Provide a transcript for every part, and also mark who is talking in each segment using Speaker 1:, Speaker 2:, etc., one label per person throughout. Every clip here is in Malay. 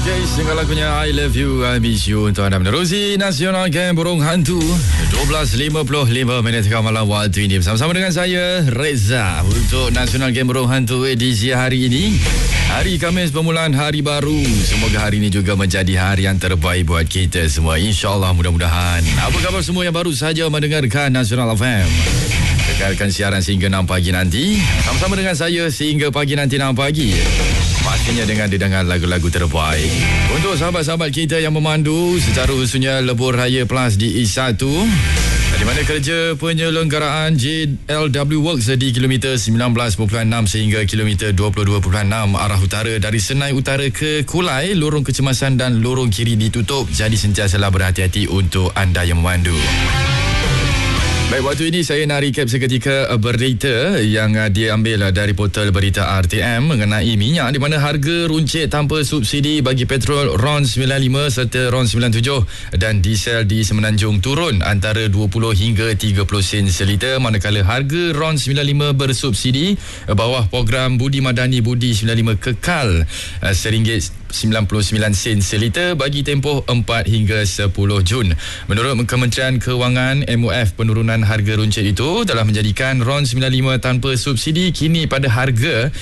Speaker 1: Okay, single lagunya I Love You, I Miss You untuk anda menerusi Nasional Game Burung Hantu 12.55 tengah malam waktu ini. Bersama-sama dengan saya, Reza, untuk Nasional Game Burung Hantu edisi hari ini. Hari Khamis permulaan hari baru. Semoga hari ini juga menjadi hari yang terbaik buat kita semua. InsyaAllah, mudah-mudahan. Apa khabar semua yang baru saja mendengarkan Nasional FM? Dekarkan siaran sehingga 6 pagi nanti. Sama-sama dengan saya sehingga pagi nanti 6 pagi. Pastinya dengan didengar lagu-lagu terbaik. Untuk sahabat-sahabat kita yang memandu secara khususnya Lebuh Raya Plus di E1, di mana kerja penyelenggaraan JLW Works di kilometer 19.6 sehingga kilometer 22.6 arah utara dari Senai Utara ke Kulai, lorong kecemasan dan lorong kiri ditutup. Jadi sentiasalah berhati-hati untuk anda yang memandu. Baik, waktu ini saya nak recap seketika berita yang diambil dari portal berita RTM mengenai minyak, di mana harga runcit tanpa subsidi bagi petrol RON 95 serta RON 97 dan diesel di Semenanjung turun antara 20 hingga 30 sen seliter, manakala harga RON 95 bersubsidi bawah program Budi Madani Budi 95 kekal RM1.99 seliter bagi tempoh 4 hingga 10 Jun. Menurut Kementerian Kewangan, MOF, penurunan harga runcit itu telah menjadikan RON 95 tanpa subsidi kini pada harga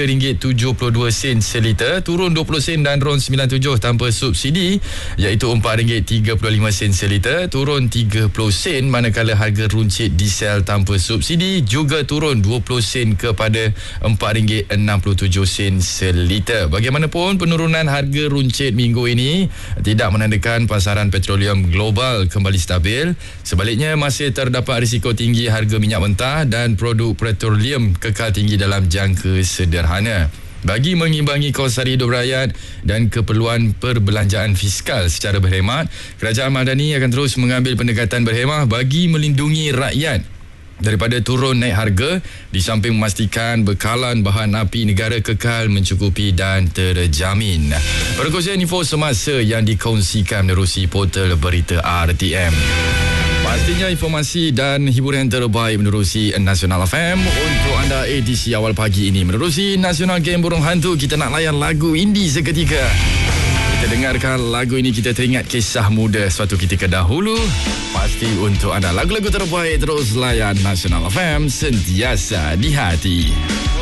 Speaker 1: RM3.72 seliter, turun 20 sen, dan RON 97 tanpa subsidi iaitu RM4.35 seliter, turun 30 sen, manakala harga runcit diesel tanpa subsidi juga turun 20 sen kepada RM4.67 seliter. Bagaimanapun, penurunan harga runcit minggu ini tidak menandakan pasaran petroleum global kembali stabil. Sebaliknya, masih terdapat risiko tinggi harga minyak mentah dan produk petroleum kekal tinggi dalam jangka sederhana. Bagi mengimbangi kos sara hidup rakyat dan keperluan perbelanjaan fiskal secara berhemat, Kerajaan Madani akan terus mengambil pendekatan berhemah bagi melindungi rakyat daripada turun naik harga, di samping memastikan bekalan bahan api negara kekal mencukupi dan terjamin. Perkongsian info semasa yang dikongsikan menerusi portal berita RTM. Pastinya informasi dan hiburan terbaik menerusi Nasional FM untuk anda edisi awal pagi ini. Menerusi Nasional Game Burung Hantu, kita nak layan lagu indie seketika. Kita dengarkan lagu ini, kita teringat kisah muda suatu ketika dahulu. Pasti untuk anda lagu-lagu terbaik, terus layan Nasional FM, sentiasa di hati.